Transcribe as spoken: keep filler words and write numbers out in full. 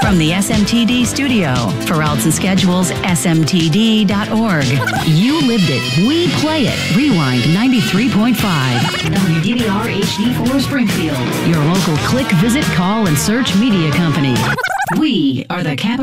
From the S M T D studio, for routes and schedules, S M T D dot org. You lived it. We play it. Rewind ninety-three point five. W D V R H D four Springfield. Your local click, visit, call, and search media company. We are the Cap.